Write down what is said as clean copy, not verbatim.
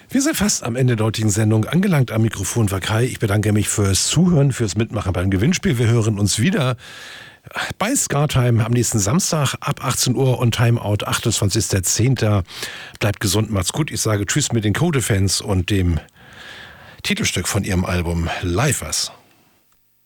Wir sind fast am Ende der heutigen Sendung angelangt. Am Mikrofon war Kai. Ich bedanke mich fürs Zuhören, fürs Mitmachen beim Gewinnspiel. Wir hören uns wieder bei Ska-Time am nächsten Samstag ab 18 Uhr und Timeout 28.10. Bleibt gesund, macht's gut. Ich sage Tschüss mit den Code-Fans und dem Titelstück von ihrem Album Lifers.